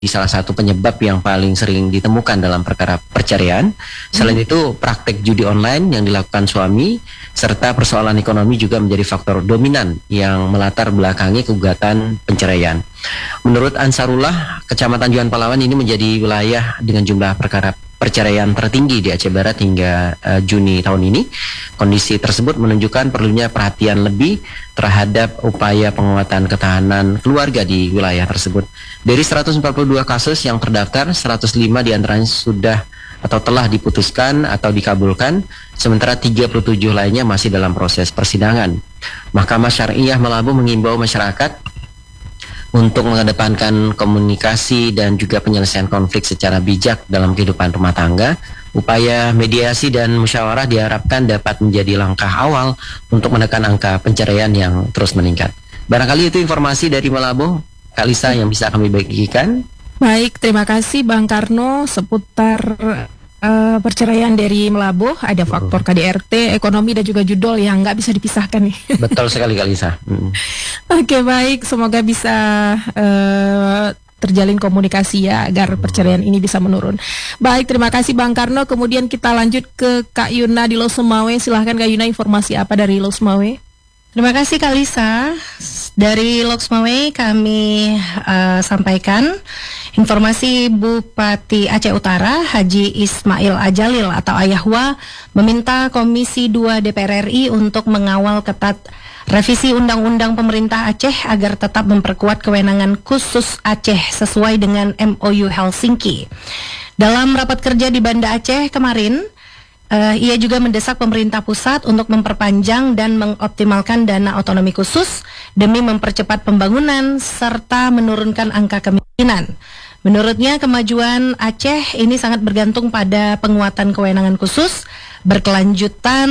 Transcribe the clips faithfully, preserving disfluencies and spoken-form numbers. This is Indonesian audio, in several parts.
salah satu penyebab yang paling sering ditemukan dalam perkara perceraian. Selain hmm. itu, praktek judi online yang dilakukan suami serta persoalan ekonomi juga menjadi faktor dominan yang melatar belakangi kegugatan perceraian. Menurut Ansarullah, Kecamatan Juan Palawan ini menjadi wilayah dengan jumlah perkara perceraian tertinggi di Aceh Barat hingga uh, Juni tahun ini. Kondisi tersebut menunjukkan perlunya perhatian lebih terhadap upaya penguatan ketahanan keluarga di wilayah tersebut. Dari seratus empat puluh dua kasus yang terdaftar, seratus lima diantaranya sudah atau telah diputuskan atau dikabulkan, sementara tiga puluh tujuh lainnya masih dalam proses persidangan. Mahkamah Syariah Melabu mengimbau masyarakat untuk mengedepankan komunikasi dan juga penyelesaian konflik secara bijak dalam kehidupan rumah tangga. Upaya mediasi dan musyawarah diharapkan dapat menjadi langkah awal untuk menekan angka perceraian yang terus meningkat. Barangkali itu informasi dari Melabu, Kak Lisa, yang bisa kami bagikan. Baik, terima kasih Bang Karno seputar uh, perceraian dari Melabu. Ada faktor K D R T, ekonomi dan juga judul yang nggak bisa dipisahkan nih. Betul sekali Kak Lisa. Hmm. Oke, baik, semoga bisa uh, terjalin komunikasi ya agar perceraian ini bisa menurun. Baik, terima kasih Bang Karno. Kemudian kita lanjut ke Kak Yuna di Losmawe. Silahkan Kak Yuna, informasi apa dari Losmawe? Terima kasih Kak Lisa. Dari Losmawe kami uh, sampaikan informasi Bupati Aceh Utara Haji Ismail Ajalil atau Ayahwa meminta Komisi dua D P R R I untuk mengawal ketat revisi Undang-Undang Pemerintah Aceh agar tetap memperkuat kewenangan khusus Aceh sesuai dengan M O U Helsinki. Dalam rapat kerja di Banda Aceh kemarin, Uh, ia juga mendesak pemerintah pusat untuk memperpanjang dan mengoptimalkan dana otonomi khusus demi mempercepat pembangunan serta menurunkan angka kemiskinan. Menurutnya kemajuan Aceh ini sangat bergantung pada penguatan kewenangan khusus, berkelanjutan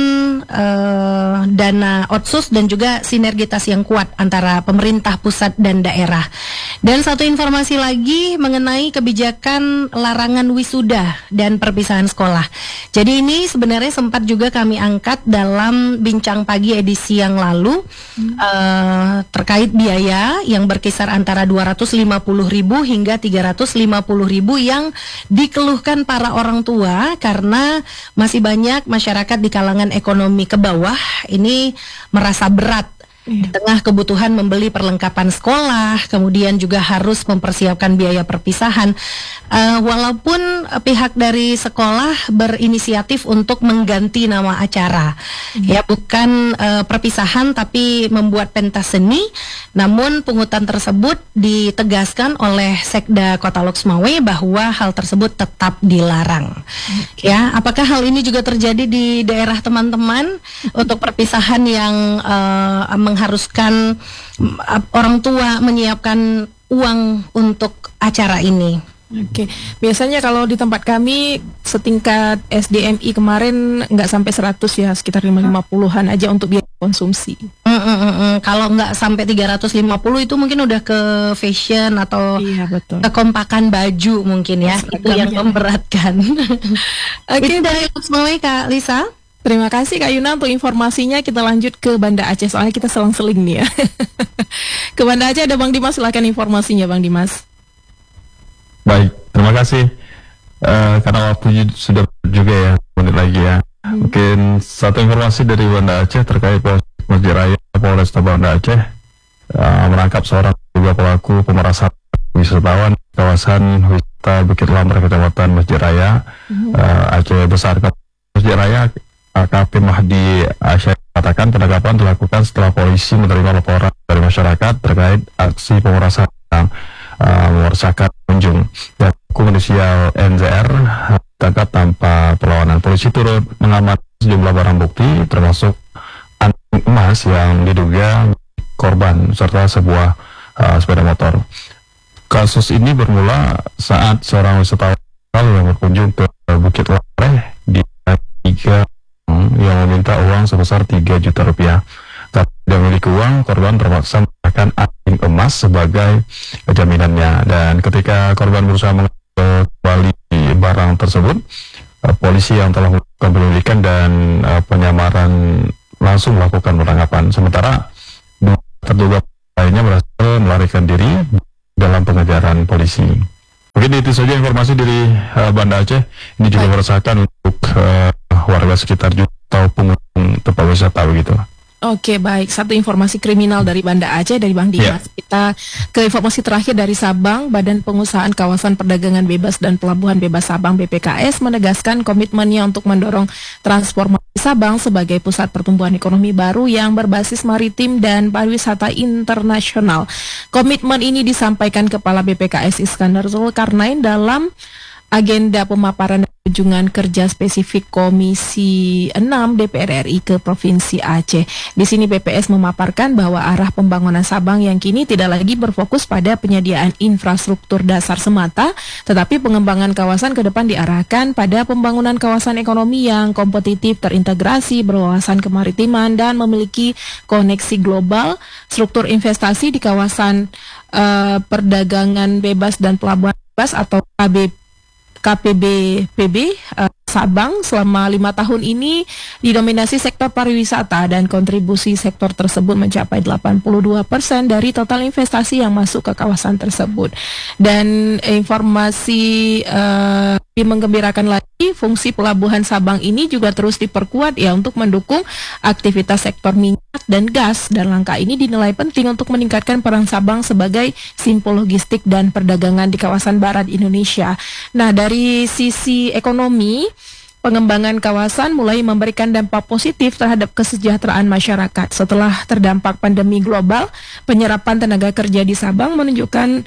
uh, dana otsus dan juga sinergitas yang kuat antara pemerintah pusat dan daerah. Dan satu informasi lagi mengenai kebijakan larangan wisuda dan perpisahan sekolah. Jadi ini sebenarnya sempat juga kami angkat dalam bincang pagi edisi yang lalu hmm. uh, terkait biaya yang berkisar antara dua ratus lima puluh ribu hingga tiga ratus lima puluh ribu yang dikeluhkan para orang tua karena masih banyak masyarakat di kalangan ekonomi ke bawah ini merasa berat di tengah kebutuhan membeli perlengkapan sekolah, kemudian juga harus mempersiapkan biaya perpisahan. Uh, walaupun uh, pihak dari sekolah berinisiatif untuk mengganti nama acara, hmm. ya bukan uh, perpisahan tapi membuat pentas seni. Namun pungutan tersebut ditegaskan oleh Sekda Kota Losmawe bahwa hal tersebut tetap dilarang. Okay. Ya, apakah hal ini juga terjadi di daerah teman-teman untuk perpisahan yang uh, mengharuskan orang tua menyiapkan uang untuk acara ini? Oke, okay. Biasanya kalau di tempat kami setingkat S D M I kemarin nggak sampai seratus ya, sekitar lima puluhan aja untuk biaya konsumsi. Mm -mm -mm. Kalau nggak sampai tiga ratus lima puluh itu mungkin udah ke fashion atau iya, betul. kekompakan baju mungkin ya, Seragam itu yang ya. memberatkan. Oke, okay, dari Losmawe Kak Lisa. Terima kasih Kak Yuna untuk informasinya. Kita lanjut ke Banda Aceh, soalnya kita selang-seling nih ya. Ke Banda Aceh ada Bang Dimas, silakan informasinya Bang Dimas. Baik, terima kasih. Uh, karena waktu sudah juga ya, menit lagi ya. Hmm. Mungkin satu informasi dari Banda Aceh terkait Masjid Raya Polresta Banda Aceh uh, menangkap seorang juga pelaku pemerasan wisatawan kawasan wisata Bukit Lambar Kecamatan Masjid Raya hmm. uh, Aceh Besar. Masjid Raya A K P Mahdi Asyar katakan penangkapan dilakukan setelah polisi menerima laporan dari masyarakat terkait aksi pemerasan yang uh, meresahkan pengunjung. Dan inisial N Z R ditangkap tanpa perlawanan. Polisi turut mengamankan sejumlah barang bukti termasuk anting emas yang diduga korban serta sebuah uh, sepeda motor. Kasus ini bermula saat seorang wisatawan yang berkunjung ke Bukit Lambar di tiga yang meminta uang sebesar tiga juta rupiah. Karena tidak memiliki uang, korban terpaksa menyerahkan anting emas sebagai jaminannya. Dan ketika korban berusaha mengambil kembali barang tersebut, uh, polisi yang telah melakukan penyelidikan dan uh, penyamaran langsung melakukan penangkapan. Sementara dua terduga lainnya berhasil melarikan diri dalam pengejaran polisi. Mungkin itu saja informasi dari uh, Banda Aceh. Ini juga meresahkan untuk uh, warga sekitar juga atau pengunjung tempat wisata begitu. Oke, baik. Satu informasi kriminal dari Banda Aceh, dari Bang Dimas. Yeah. Kita ke informasi terakhir dari Sabang. Badan Pengusahaan Kawasan Perdagangan Bebas dan Pelabuhan Bebas Sabang B P K S menegaskan komitmennya untuk mendorong transformasi Sabang sebagai pusat pertumbuhan ekonomi baru yang berbasis maritim dan pariwisata internasional. Komitmen ini disampaikan Kepala B P K S Iskandar Zulkarnain dalam agenda pemaparan kunjungan kerja spesifik Komisi enam D P R R I ke Provinsi Aceh. Di sini B P S memaparkan bahwa arah pembangunan Sabang yang kini tidak lagi berfokus pada penyediaan infrastruktur dasar semata, tetapi pengembangan kawasan ke depan diarahkan pada pembangunan kawasan ekonomi yang kompetitif, terintegrasi, berwawasan kemaritiman, dan memiliki koneksi global. Struktur investasi di kawasan uh, perdagangan bebas dan pelabuhan bebas atau K B K P B P B uh, Sabang selama lima tahun ini didominasi sektor pariwisata dan kontribusi sektor tersebut mencapai delapan puluh dua persen dari total investasi yang masuk ke kawasan tersebut. Dan informasi uh, menggembirakan lagi, fungsi pelabuhan Sabang ini juga terus diperkuat ya untuk mendukung aktivitas sektor minyak dan gas, dan langkah ini dinilai penting untuk meningkatkan peran Sabang sebagai simpul logistik dan perdagangan di kawasan barat Indonesia. Nah, dari sisi ekonomi, pengembangan kawasan mulai memberikan dampak positif terhadap kesejahteraan masyarakat. Setelah terdampak pandemi global, penyerapan tenaga kerja di Sabang menunjukkan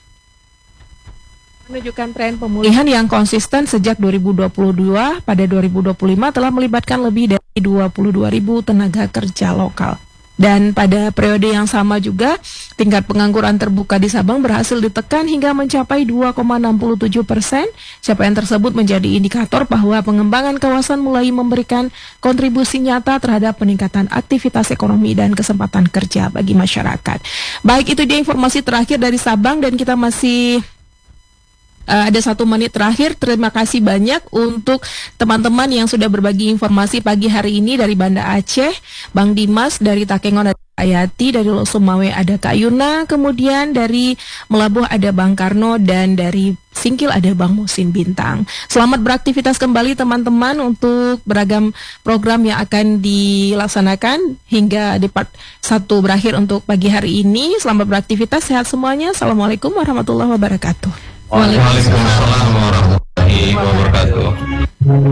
menunjukkan tren pemulihan yang konsisten sejak dua ribu dua puluh dua. Pada dua ribu dua puluh lima telah melibatkan lebih dari dua puluh dua ribu tenaga kerja lokal. Dan pada periode yang sama juga, tingkat pengangguran terbuka di Sabang berhasil ditekan hingga mencapai dua koma enam tujuh persen. Capaian tersebut menjadi indikator bahwa pengembangan kawasan mulai memberikan kontribusi nyata terhadap peningkatan aktivitas ekonomi dan kesempatan kerja bagi masyarakat. Baik, itu dia informasi terakhir dari Sabang, dan kita masih Uh, ada satu menit terakhir. Terima kasih banyak untuk teman-teman yang sudah berbagi informasi pagi hari ini dari Banda Aceh. Bang Dimas dari Takengon ada Ayati, dari Lok Sumawe ada Kak Yuna, kemudian dari Melabuh ada Bang Karno, dan dari Singkil ada Bang Musin Bintang. Selamat beraktivitas kembali teman-teman untuk beragam program yang akan dilaksanakan hingga di part satu berakhir untuk pagi hari ini. Selamat beraktivitas, sehat semuanya. Assalamualaikum warahmatullahi wabarakatuh. Waalaikumsalam warahmatullahi wabarakatuh.